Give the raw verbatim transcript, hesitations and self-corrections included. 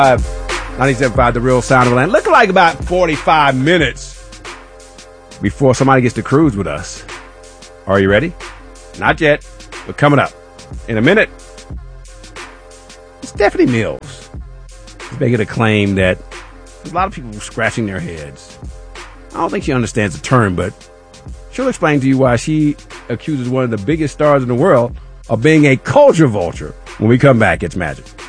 ninety-seven point five, The Real Sound of Atlanta. Looking like about forty-five minutes before somebody gets to cruise with us. Are you ready? Not yet, but coming up in a minute. Stephanie Mills is making a claim that there's a lot of people scratching their heads. I don't think she understands the term, but she'll explain to you why she accuses one of the biggest stars in the world of being a culture vulture. When we come back, it's Magic.